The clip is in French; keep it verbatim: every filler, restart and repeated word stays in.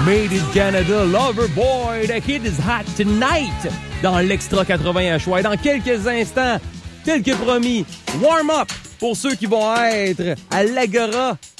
Made in Canada, Loverboy, the hit is hot tonight dans l'Extra quatre-vingts à choix. Et dans quelques instants, tel que promis, warm-up pour ceux qui vont être à l'Agora